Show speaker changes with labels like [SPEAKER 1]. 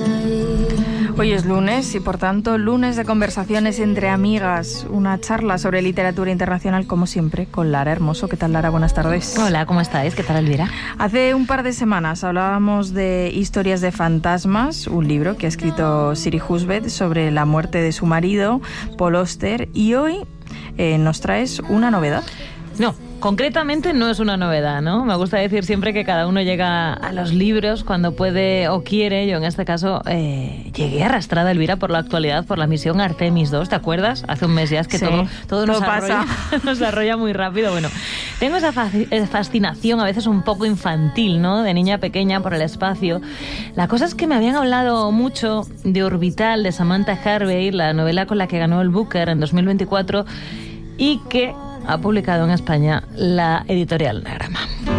[SPEAKER 1] Hoy es lunes y por tanto lunes de conversaciones entre amigas, una charla sobre literatura internacional como siempre con Lara Hermoso. ¿Qué tal, Lara? Buenas tardes.
[SPEAKER 2] Hola, ¿cómo estáis? ¿Qué tal, Elvira?
[SPEAKER 1] Hace un par de semanas hablábamos de Historias de fantasmas, un libro que ha escrito Siri Husband sobre la muerte de su marido, Paul Auster, y hoy nos traes una novedad.
[SPEAKER 2] No, concretamente no es una novedad, ¿no? Me gusta decir siempre que cada uno llega a los libros cuando puede o quiere. Yo en este caso llegué arrastrada, Elvira, por la actualidad, por la misión Artemis 2, ¿te acuerdas? Hace un mes ya, es que
[SPEAKER 1] sí,
[SPEAKER 2] todo nos arrolla muy rápido. Bueno, tengo esa fascinación a veces un poco infantil, ¿no? De niña pequeña por el espacio. La cosa es que me habían hablado mucho de Orbital, de Samantha Harvey, la novela con la que ganó el Booker en 2024 y que ha publicado en España la editorial Anagrama.